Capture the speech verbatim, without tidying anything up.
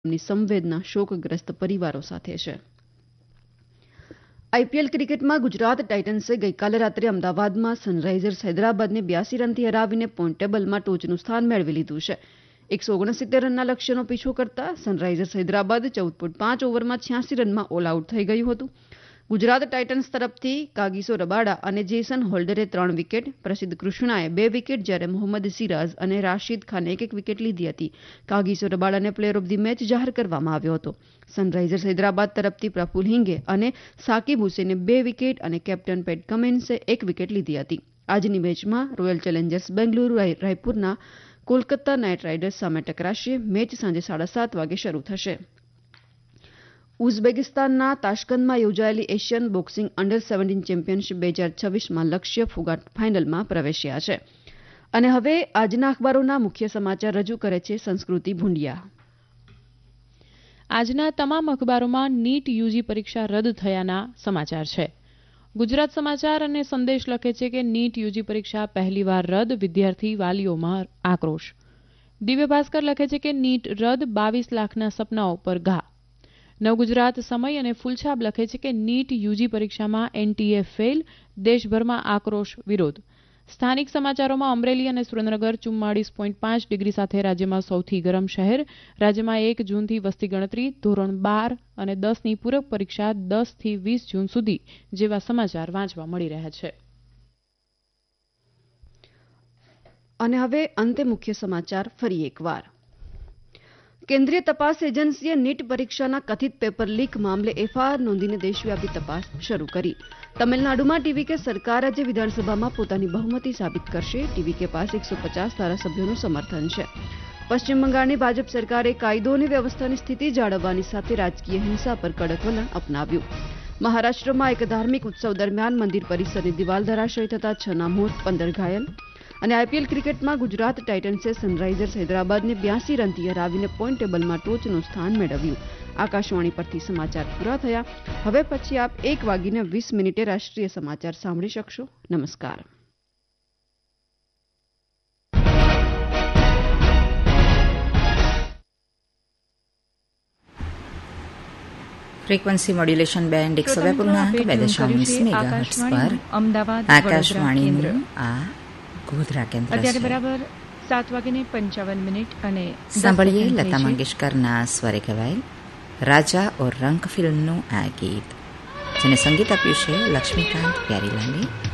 ની સંવેદના શોકગ્રસ્ત પરિવારો સાથે છે. આઈપીએલ ક્રિકેટમાં ગુજરાત ટાઇટન્સે ગઈકાલે રાત્રે અમદાવાદમાં સનરાઇઝર્સ હૈદરાબાદને બ્યાસી રનથી હરાવીને પોઈન્ટ ટેબલમાં ટોચનું સ્થાન મેળવી લીધું છે. એકસો ઓગણસિત્તેર રનના લક્ષ્યનો પીછો કરતા સનરાઇઝર્સ હૈદરાબાદ ચૌદ પોઈન્ટ પાંચ ઓવરમાં છ્યાસી રનમાં ઓલ આઉટ થઈ ગયું હતું. ગુજરાત ટાઇટન્સ તરફથી કાગિસો રબાડા અને જેસન હોલ્ડરે ત્રણ વિકેટ, પ્રસિદ્ધ કૃષ્ણાએ બે વિકેટ, જ્યારે મોહમ્મદ સિરાજ અને રાશિદ ખાને એક એક વિકેટ લીધી હતી. Kagiso રબાડાને player of the match જાહેર કરવામાં આવ્યો હતો. સનરાઇઝર્સ હૈદરાબાદ તરફથી પ્રફુલ હિંગે અને સાકિબ હુસેને બે વિકેટ અને કેપ્ટન પેટ કમિન્સે એક વિકેટ લીધી હતી. આજની મેચમાં royal Challengers Bengaluru રાયપુરના Kolkata night riders સામે ટકરાશે. મેચ સાંજે સાડા સાત વાગે શરૂ થશે. ઉઝબેકિસ્તાનના તાશ્કંદમાં યોજાયેલી Asian boxing under seventeen championship બે હજાર છવ્વીસમાં લક્ષ્ય ફુગાટ ફાઇનલમાં પ્રવેશ્યા છે. અને હવે આજના અખબારોના મુખ્ય સમાચાર રજૂ કરે છે સંસ્કૃતિ ભુંડિયા. આજના તમામ અખબારોમાં નીટ યુજી પરીક્ષા રદ થયાના સમાચાર છે. ગુજરાત સમાચાર અને સંદેશ લખે છે કે નીટ યુજી પરીક્ષા પહેલીવાર રદ, વિદ્યાર્થી વાલીઓમાં આક્રોશ. દિવ્ય ભાસ્કર લખે છે કે નીટ રદ, બાવીસ લાખના સપનાઓ પર ઘા. નવગુજરાત સમય અને ફૂલછાપ લખે છે કે નીટ યુજી પરીક્ષામાં એનટીએ ફેલ, દેશભરમાં આક્રોશ વિરોધ. સ્થાનિક સમાચારોમાં અમરેલી અને સુરેન્દ્રનગર ચુમ્માળીસ પોઈન્ટ પાંચ ડિગ્રી સાથે રાજ્યમાં સૌથી ગરમ શહેર. રાજ્યમાં એક જૂનથી વસ્તી ગણતરી, ધોરણ બાર અને દસની પૂરક પરીક્ષા દસથી વીસ જૂન સુધી જેવા સમાચાર વાંચવા મળી રહ્યા છે. અને હવે અંતે મુખ્ય સમાચાર ફરી એકવાર. કેન્દ્રીય તપાસ એજન્સીએ નીટ પરીક્ષાના કથિત પેપર લીક મામલે એફઆઈઆર નોંધીને દેશવ્યાપી તપાસ શરૂ કરી. તમિલનાડુમાં ટીવીકે સરકાર આજે વિધાનસભામાં પોતાની બહુમતી સાબિત કરશે. ટીવીકે પાસે એકસો પચાસ ધારાસભ્યોનું સમર્થન છે. પશ્ચિમ બંગાળની ભાજપ સરકારે કાયદો અને વ્યવસ્થાની સ્થિતિ જાળવવાની સાથે રાજકીય હિંસા પર કડક વલણ અપનાવ્યું. મહારાષ્ટ્રમાં એક ધાર્મિક ઉત્સવ દરમિયાન મંદિર પરિસરની દિવાલ ધરાશયી થતા છ ના મોત, પંદર ઘાયલ. અને આઈપીએલ ક્રિકેટમાં ગુજરાત ટાઇટન્સે સનરાઇઝર્સ હૈદરાબાદને બ્યાસી રનથી હરાવીને પોઈન્ટ ટેબલમાં ટોચનું સ્થાન મેળવ્યું. આકાશવાણી પરથી સમાચાર પૂરા થયા. હવે પછી આપ એક વાગીને વીસ મિનિટે રાષ્ટ્રીય સમાચાર સાંભળી શકશો. નમસ્કાર. ફ્રીક્વન્સી મોડ્યુલેશન બેન્ડ એકસો બે પૂર્ણાંક બે દશાંશ મેગાહર્ટ્ઝ પર આકાશવાણીનું આ ગોધરા કેન્દ્ર અત્યારે બરાબર સાત વાગીને પંચાવન મિનિટ અને સાંભળીએ લતા મંગેશકરના સ્વરે કહેવાયેલ રાજા ઓર રંગ ફિલ્મનું આ ગીત, જેને સંગીત આપ્યું છે લક્ષ્મીકાંત પ્યારીલાલે.